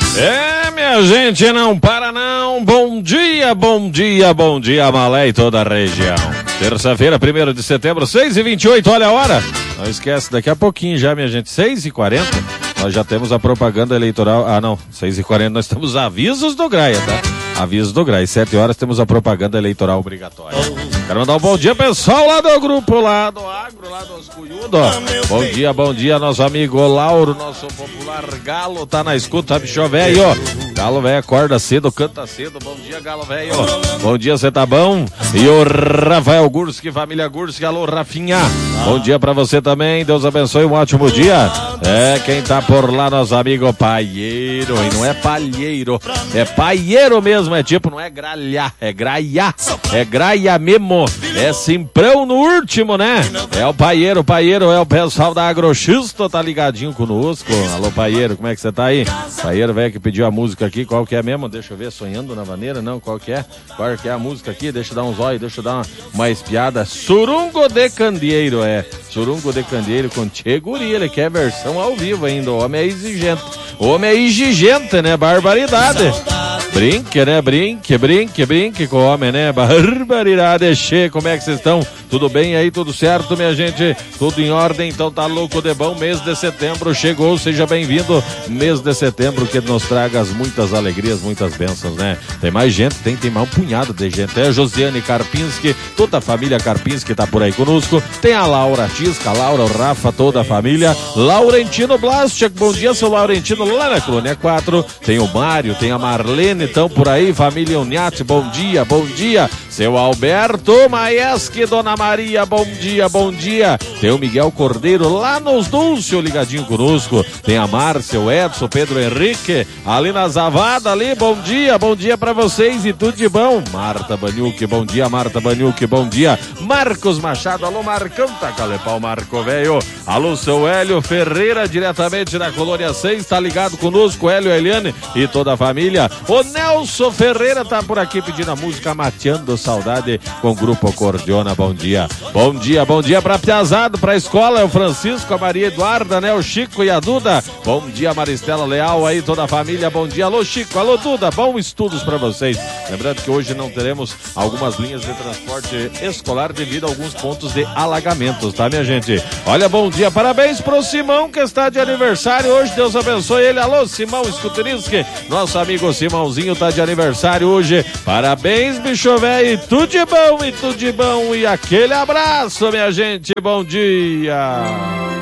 Minha gente, não para não. Bom dia, bom dia, bom dia, Malé e toda a região. Terça-feira, 1º de setembro, 6h28, olha a hora. Não esquece, daqui a pouquinho já, minha gente, 6h40, nós já temos a propaganda eleitoral. Ah, não, 6h40 nós temos avisos do Graia, tá? Avisos do Graia, 7 horas temos a propaganda eleitoral obrigatória. Quero mandar um bom dia, pessoal, lá do grupo, lá do agro, lá dos cunhudos. Bom dia, nosso amigo Lauro, nosso popular Galo, tá na escuta, bicho velho. Galo velho acorda cedo, canta cedo. Bom dia, Galo velho. Bom dia, você tá bom? E o Rafael Gurski, família Gurski, alô, Rafinha. Bom dia pra você também, Deus abençoe, um ótimo dia. Quem tá por lá, nosso amigo Paieiro, e não é palheiro, é paieiro mesmo, é tipo, não é gralhar, é graia mesmo, é simprão no último, né? É o paieiro, é o pessoal da Agroxisto, tá ligadinho conosco. Alô, paieiro, como é que você tá aí? Paieiro, velho, que pediu a música aqui, qual que é mesmo? Deixa eu ver, Sonhando na Vaneira, não, qual que é? Qual que é a música aqui? Deixa eu dar uns olhos, deixa eu dar uma espiada. Surungo de Candeeiro, Surungo de Candeeiro com Tchê Guri, ele quer versão ao vivo ainda, o homem é exigente, né? Barbaridade. Brinque, né? Brinque com o homem, né? Barbaridade, Che, como é que vocês estão? Tudo bem aí? Tudo certo, minha gente? Tudo em ordem? Então tá louco de bom, mês de setembro chegou, seja bem-vindo, mês de setembro que nos traga muitas alegrias, muitas bênçãos, né? Tem mais gente, tem mais um punhado de gente, a Josiane Karpinski, toda a família Karpinski tá por aí conosco, tem a Laura Tisca, a Laura, o Rafa, toda a família, Laurentino Blastek, bom dia, seu Laurentino, lá na Colônia 4, tem o Mário, tem a Marlene, estão por aí, família Uniati, bom dia, seu Alberto Maieski, Dona Maria, bom dia, tem o Miguel Cordeiro lá nos Dúncio, ligadinho conosco, tem a Márcia, o Edson, Pedro Henrique, ali na Zavada, ali, bom dia pra vocês e tudo de bom, Marta Baniuque, bom dia, Marcos Machado, alô Marcão, tá calepau, Marco velho, alô seu Hélio Ferreira, diretamente da Colônia 6, tá ligado conosco, Hélio, Eliane e toda a família, o Nelson Ferreira tá por aqui pedindo a música Mateando Saudade com o Grupo Cordiona, bom dia pra Piazado, pra escola, é o Francisco, a Maria Eduarda, né, o Chico e a Duda, bom dia Maristela Leal aí, toda a família, bom dia, alô Chico, alô Duda, bons estudos pra vocês, lembrando que hoje não teremos algumas linhas de transporte escolar devido a alguns pontos de alagamentos, tá minha gente? Olha, bom dia, parabéns pro Simão que está de aniversário hoje, Deus abençoe ele, alô Simão Skuterinsky, nosso amigo Simãozinho tá de aniversário hoje, parabéns bicho velho, tudo de bom e aquele abraço minha gente, bom dia.